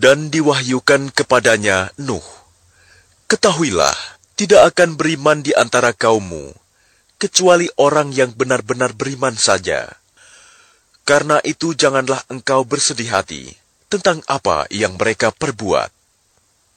Dan diwahyukan kepadanya Nuh, "Ketahuilah, tidak akan beriman di antara kaummu, kecuali orang yang benar-benar beriman saja. Karena itu janganlah engkau bersedih hati tentang apa yang mereka perbuat.